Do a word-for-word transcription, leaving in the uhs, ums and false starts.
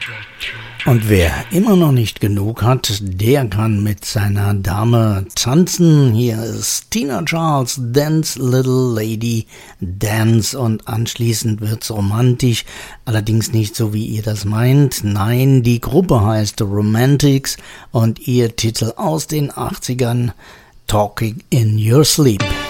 Und wer immer noch nicht genug hat, der kann mit seiner Dame tanzen. Hier ist Tina Charles, Dance Little Lady, Dance. Und anschließend wird's romantisch, allerdings nicht so, wie ihr das meint. Nein, die Gruppe heißt The Romantics und ihr Titel aus den achtzigern, Talking in Your Sleep.